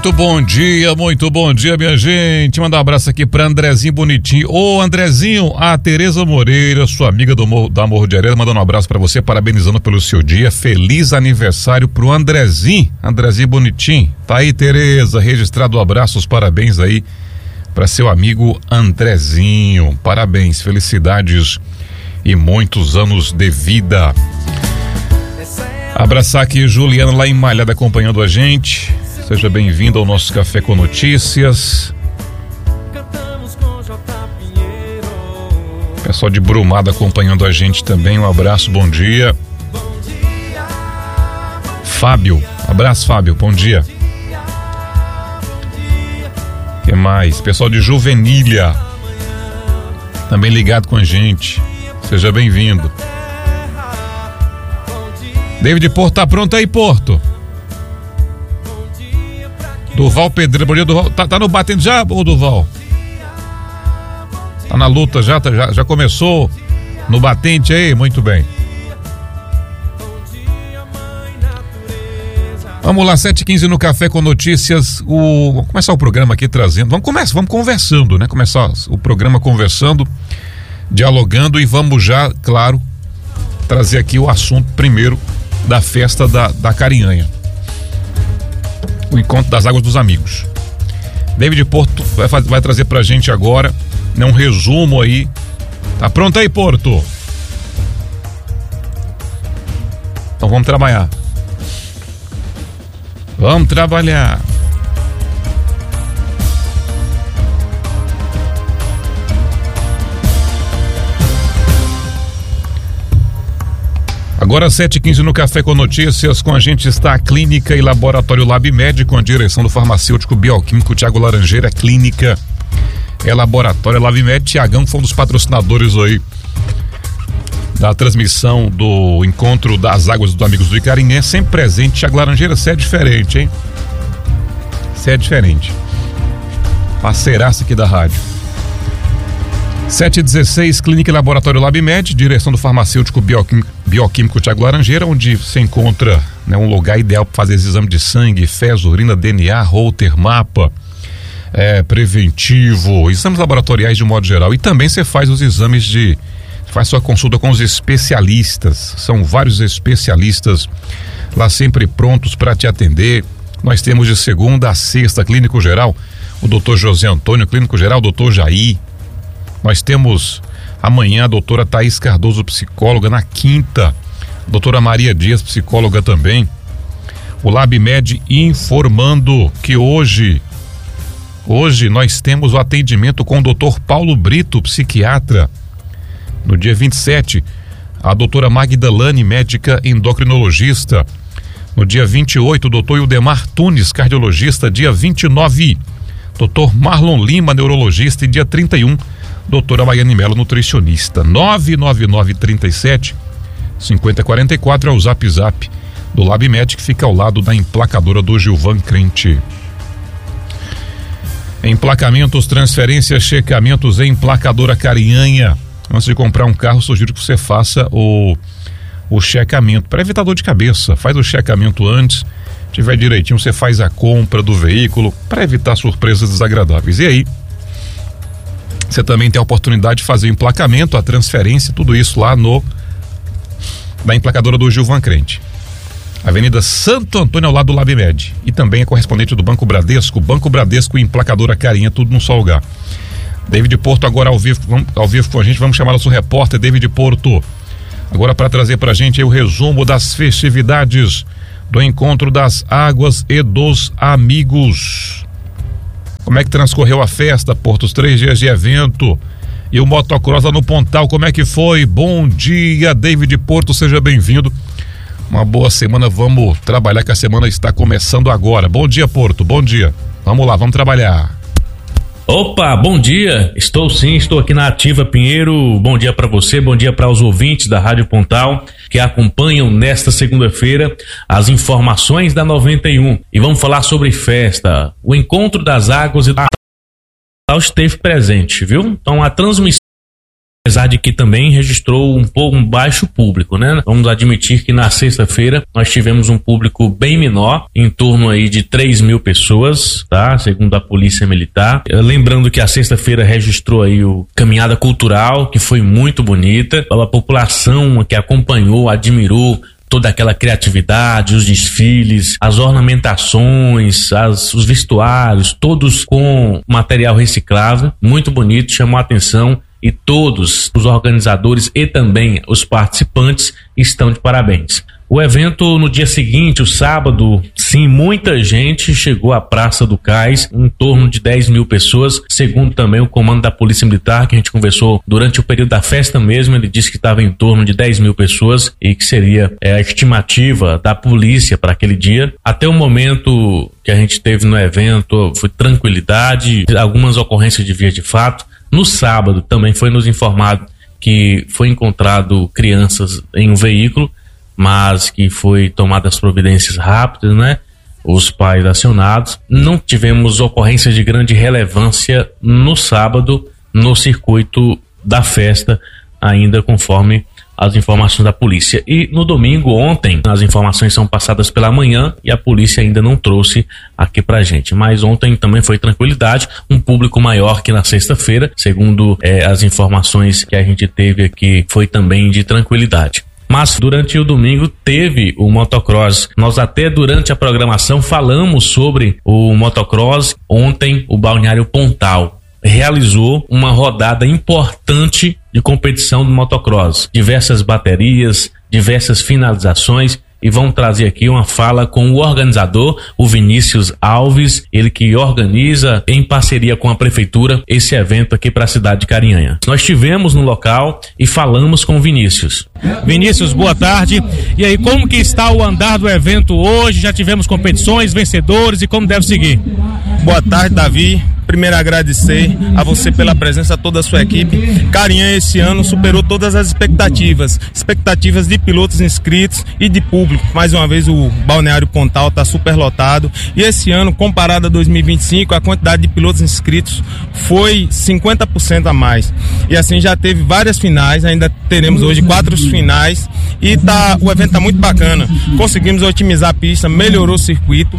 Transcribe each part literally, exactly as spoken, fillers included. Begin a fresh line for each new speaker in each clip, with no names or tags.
Muito bom dia, muito bom dia, minha gente. Manda um abraço aqui pra Andrezinho Bonitinho. Ô, Andrezinho, a Tereza Moreira, sua amiga do Morro, da Morro de Areia, mandando um abraço pra você, parabenizando pelo seu dia. Feliz aniversário pro Andrezinho, Andrezinho Bonitinho. Tá aí, Tereza, registrado o abraço, os parabéns aí pra seu amigo Andrezinho. Parabéns, felicidades e muitos anos de vida. Abraçar aqui Juliana lá em Malhada acompanhando a gente. Seja bem-vindo ao nosso Café com Notícias. Pessoal de Brumado acompanhando a gente também. Um abraço, bom dia. Fábio, abraço, Fábio, bom dia. O que mais? Pessoal de Juvenília também ligado com a gente. Seja bem-vindo. David Porto, tá pronto aí, Porto? Duval Pedreira, bom dia, Duval. Tá, tá no batendo já, ô Duval? Tá na luta já, tá, já, já começou no batente aí? Muito bem. Vamos lá, sete e quinze no Café com Notícias. O, vamos começar o programa aqui trazendo. Vamos começar, vamos conversando, né? Começar o programa conversando, dialogando e vamos já, claro, trazer aqui o assunto primeiro da festa da, da Carinhanha. O encontro das Águas dos Amigos. David Porto vai, vai trazer pra gente agora, né, um resumo aí. Tá pronto aí, Porto? Então vamos trabalhar. Vamos trabalhar. Agora sete e quinze no Café com Notícias, com a gente está a Clínica e Laboratório LabMed, com a direção do farmacêutico bioquímico Tiago Laranjeira. Clínica é Laboratório LabMed. Tiagão foi um dos patrocinadores aí da transmissão do Encontro das Águas dos Amigos do Icarinhé, sempre presente. Tiago Laranjeira, você é diferente, hein? Você é diferente. Parceiraça aqui da rádio. sete e dezesseis, Clínica e Laboratório LabMed, direção do farmacêutico bioquímico, bioquímico Tiago Laranjeira, onde se encontra, né, um lugar ideal para fazer esse exame de sangue, fezes, urina, D N A, Holter, mapa, é, preventivo, exames laboratoriais de modo geral. E também você faz os exames de, faz sua consulta com os especialistas. São vários especialistas lá sempre prontos para te atender. Nós temos de segunda a sexta, clínico geral, o doutor José Antônio, clínico geral, doutor Jair. Nós temos amanhã a doutora Thaís Cardoso, psicóloga. Na quinta, a doutora Maria Dias, psicóloga também. O LabMed informando que hoje, hoje nós temos o atendimento com o doutor Paulo Brito, psiquiatra. No dia vinte e sete, a doutora Magdalane, médica endocrinologista. No dia vinte e oito, o doutor Ildemar Tunes, cardiologista. Dia vinte e nove, doutor Marlon Lima, neurologista. E dia trinta e um, doutora Maiane Mello, nutricionista. Nove nove nove, trinta e sete, cinquenta, quarenta e quatro é o zap zap do LabMed, que fica ao lado da emplacadora do Gilvan Crente. Emplacamentos, transferências, checamentos em emplacadora Carinhanha. Antes de comprar um carro, sugiro que você faça o, o checamento, para evitar dor de cabeça. Faz o checamento antes, tiver direitinho, você faz a compra do veículo, para evitar surpresas desagradáveis. E aí, você também tem a oportunidade de fazer o emplacamento, a transferência, tudo isso lá no da emplacadora do Gilvan Crente. Avenida Santo Antônio, ao lado do LabMed. E também é correspondente do Banco Bradesco, Banco Bradesco e emplacadora Carinha, tudo num só lugar. David Porto agora ao vivo, vamos, ao vivo com a gente, vamos chamar nosso repórter David Porto. Agora para trazer pra gente aí o resumo das festividades do Encontro das Águas e dos Amigos. Como é que transcorreu a festa, Porto? Os três dias de evento e o motocross lá no Pontal, como é que foi? Bom dia, David Porto, seja bem-vindo. Uma boa semana, vamos trabalhar, que a semana está começando agora. Bom dia, Porto, bom dia. Vamos lá, vamos trabalhar.
Opa, bom dia, estou sim, estou aqui na Ativa Pinheiro. Bom dia para você, bom dia para os ouvintes da Rádio Pontal que acompanham nesta segunda-feira as informações da noventa e um. E vamos falar sobre festa, o Encontro das Águas e do Pontal esteve presente, viu? Então a transmissão apesar de que também registrou um pouco um baixo público, né? Vamos admitir que na sexta-feira nós tivemos um público bem menor, em torno aí de três mil pessoas, tá? Segundo a Polícia Militar. Lembrando que a sexta-feira registrou aí o Caminhada Cultural, que foi muito bonita. A população que acompanhou, admirou toda aquela criatividade, os desfiles, as ornamentações, as, os vestuários, todos com material reciclável, muito bonito, chamou a atenção. E todos os organizadores e também os participantes estão de parabéns. O evento no dia seguinte, o sábado, sim, muita gente chegou à Praça do Cais, em torno de dez mil pessoas, segundo também o comando da Polícia Militar, que a gente conversou durante o período da festa mesmo. Ele disse que estava em torno de dez mil pessoas e que seria é, a estimativa da polícia para aquele dia. Até o momento que a gente teve no evento foi tranquilidade, algumas ocorrências de via de fato. No sábado também foi nos informado que foi encontrado crianças em um veículo, mas que foi tomadas providências rápidas, né? Os pais acionados. Não tivemos ocorrências de grande relevância no sábado no circuito da festa, ainda conforme as informações da polícia. E no domingo, ontem, as informações são passadas pela manhã e a polícia ainda não trouxe aqui pra gente. Mas ontem também foi tranquilidade, um público maior que na sexta-feira, segundo eh, as informações que a gente teve aqui, foi também de tranquilidade. Mas durante o domingo teve o motocross. Nós até durante a programação falamos sobre o motocross. Ontem o Balneário Pontal realizou uma rodada importante de competição do motocross. Diversas baterias, diversas finalizações, e vamos trazer aqui uma fala com o organizador, o Vinícius Alves, ele que organiza em parceria com a prefeitura esse evento aqui para a cidade de Carinhanha. Nós estivemos no local e falamos com o Vinícius.
Vinícius, boa tarde. E aí, como que está o andar do evento hoje? Já tivemos competições, vencedores, e como deve seguir?
Boa tarde, Davi. Primeiro agradecer a você pela presença, a toda a sua equipe. Carinhanha esse ano superou todas as expectativas, expectativas de pilotos inscritos e de público. Mais uma vez o Balneário Pontal está super lotado, e esse ano, comparado a dois mil e vinte e cinco, a quantidade de pilotos inscritos foi cinquenta por cento a mais. E assim já teve várias finais, ainda teremos hoje quatro finais, e tá, o evento está muito bacana. Conseguimos otimizar a pista, melhorou o circuito,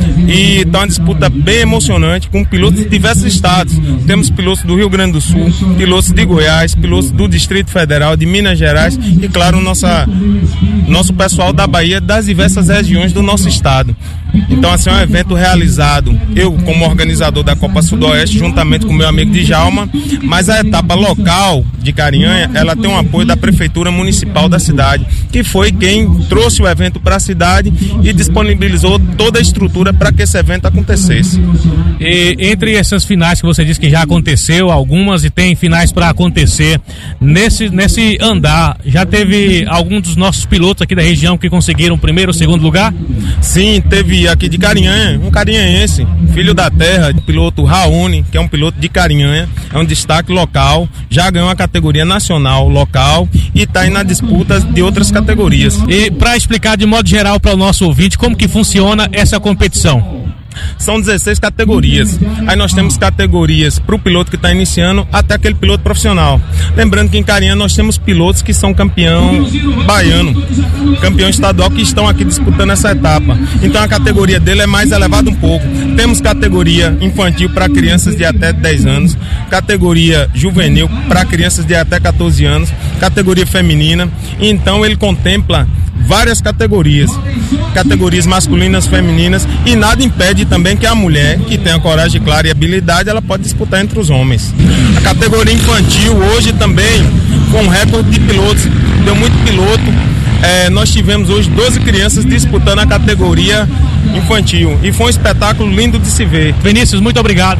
e está uma disputa bem emocionante com pilotos de diversos estados. Temos pilotos do Rio Grande do Sul, pilotos de Goiás, pilotos do Distrito Federal, de Minas Gerais e, claro, nossa, nosso pessoal da Bahia, das diversas regiões do nosso estado. Então, assim, é um evento realizado, eu como organizador da Copa Sudoeste, juntamente com meu amigo Djalma, mas a etapa local de Carinhanha, ela tem um apoio da Prefeitura Municipal da cidade, que foi quem trouxe o evento para a cidade e disponibilizou toda a estrutura para que esse evento acontecesse.
E entre essas finais que você disse que já aconteceu, algumas e tem finais para acontecer, nesse, nesse andar, já teve algum dos nossos pilotos aqui da região que conseguiram o primeiro ou segundo lugar?
Sim, teve aqui de Carinhanha, um carinhanhense, filho da terra, o piloto Raoni, que é um piloto de Carinhanha, é um destaque local, já ganhou a categoria nacional local e está aí na disputa de outras categorias.
E para explicar de modo geral para o nosso ouvinte como que funciona essa competição?
São dezesseis categorias. Aí nós temos categorias para o piloto que está iniciando até aquele piloto profissional. Lembrando que em Carinhanha nós temos pilotos que são campeão baiano, campeão estadual, que estão aqui disputando essa etapa. Então a categoria dele é mais elevada um pouco. Temos categoria infantil para crianças de até dez anos, categoria juvenil para crianças de até catorze anos, categoria feminina. Então ele contempla várias categorias, categorias masculinas, femininas, e nada impede também que a mulher, que tenha coragem, clara e habilidade, ela pode disputar entre os homens. A categoria infantil hoje também, com recorde de pilotos, deu muito piloto. É, nós tivemos hoje doze crianças disputando a categoria infantil, e foi um espetáculo lindo de se ver.
Vinícius, muito obrigado.